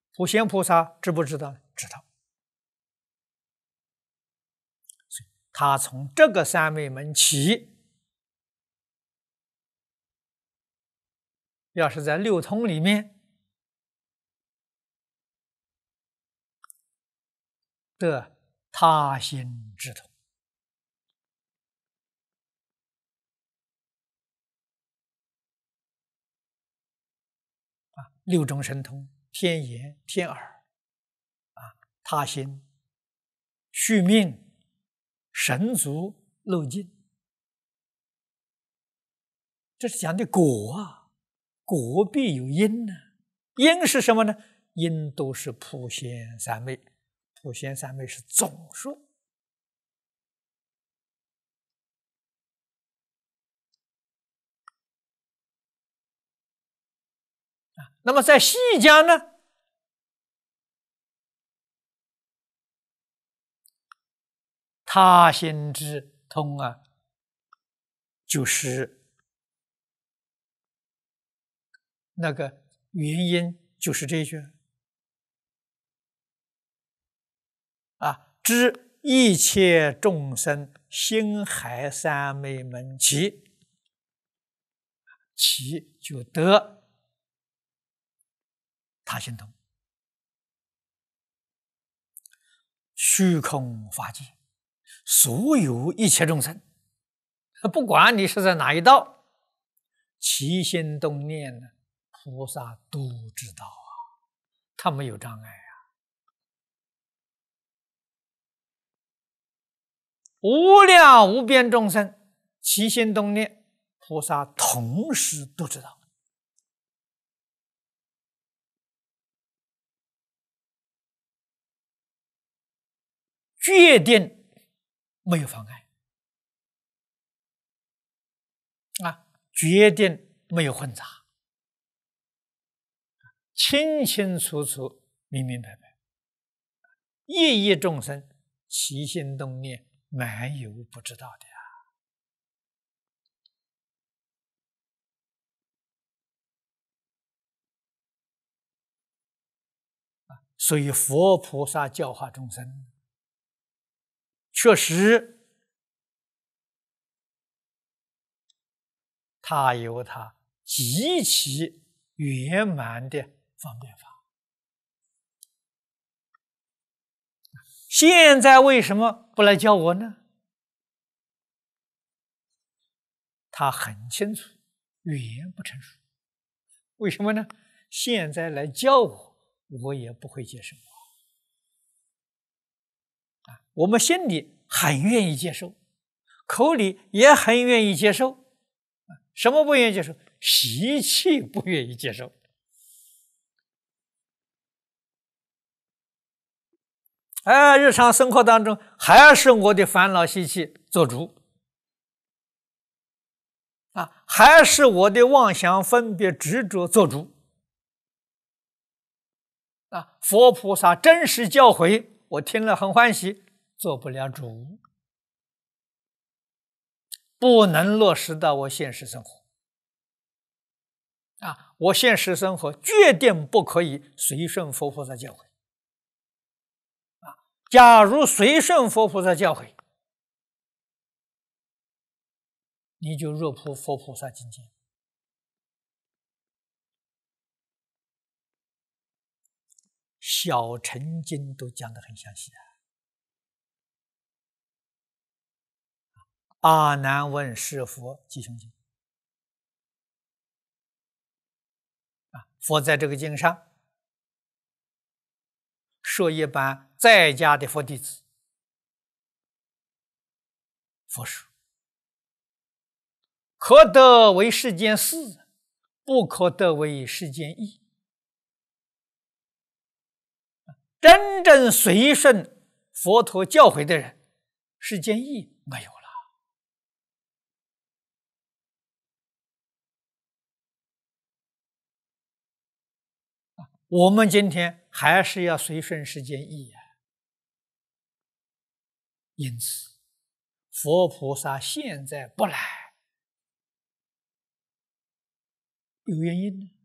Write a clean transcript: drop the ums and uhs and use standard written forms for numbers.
普贤菩萨知不知道？知道。所以他从这个三昧门起，要是在六通里面得他心之通。六种神通：天眼、天耳、他心、续命、神足、漏尽，这是讲的果啊，果必有因呢。因是什么呢？因都是普贤三昧，普贤三昧是总数。那么在细讲呢，他心之通啊，就是那个原因，就是这一句知一切众生心海三昧门起，起就得他心通。虚空法界，所有一切众生，不管你是在哪一道，起心动念呢，菩萨都知道啊，他没有障碍啊。无量无边众生起心动念，菩萨同时都知道。决定没有妨碍决定没有混杂，清清楚楚、明明白白，一一众生起心动念，没有不知道的所以佛菩萨教化众生，确实他有他极其圆满的方便法。现在为什么不来教我呢？他很清楚，语言不成熟。为什么呢？现在来教我，我也不会接受我们心里很愿意接受，口里也很愿意接受，什么不愿意接受？习气不愿意接受。日常生活当中还是我的烦恼习气做主还是我的妄想分别执着做主佛菩萨真实教诲，我听了很欢喜，做不了主，不能落实到我现实生活我现实生活决定不可以随顺佛菩萨教诲假如随顺佛菩萨教诲，你就入佛菩萨境界。小乘经都讲得很详细阿难问是佛吉凶经佛在这个经上设一般在家的佛弟子，佛说可得为世间事，不可得为世间义。真正随顺佛陀教诲的人，世间义没有了。我们今天还是要随顺世间义因此佛菩萨现在不来，有原因的